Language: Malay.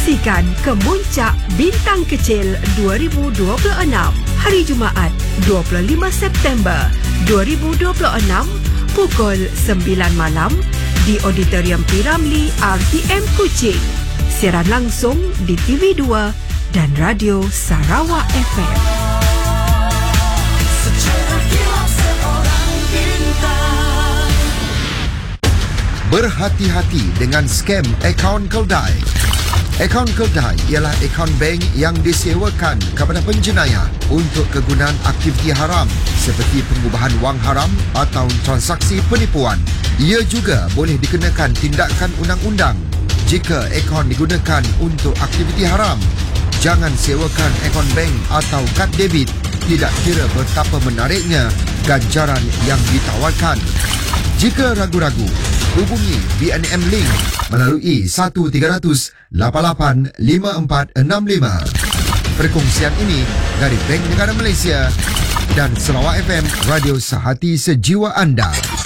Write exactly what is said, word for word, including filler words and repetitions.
Saksikan Kemuncak Bintang Kecil dua ribu dua puluh enam hari Jumaat dua puluh lima September dua ribu dua puluh enam pukul sembilan malam di Auditorium P. Ramlee R T M Kuching. Siaran langsung di T V dua dan Radio Sarawak F M. Berhati-hati dengan skam akaun Keldai. Akaun Keldai ialah akaun bank yang disewakan kepada penjenayah untuk kegunaan aktiviti haram seperti pengubahan wang haram atau transaksi penipuan. Ia juga boleh dikenakan tindakan undang-undang jika akaun digunakan untuk aktiviti haram. Jangan sewakan akaun bank atau kad debit, tidak kira betapa menariknya ganjaran yang ditawarkan. Jika ragu-ragu, hubungi B N M Link melalui one three zero zero lapan lapan lima empat enam lima. Perkongsian ini dari Bank Negara Malaysia dan Sarawak F M, Radio Sehati Sejiwa Anda.